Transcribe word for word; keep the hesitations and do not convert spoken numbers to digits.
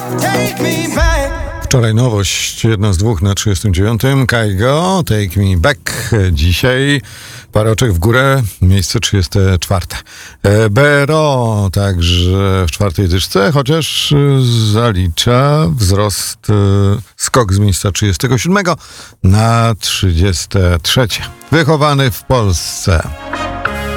Wczoraj nowość, jedna z dwóch na trzydziestym dziewiątym. Kaigo, Take Me Back. Dzisiaj parę oczek w górę, miejsce trzydzieste czwarte. B R O także w czwartej dyszce, chociaż zalicza wzrost, skok z miejsca trzydziestego siódmego na trzydzieste trzecie. Wychowany w Polsce.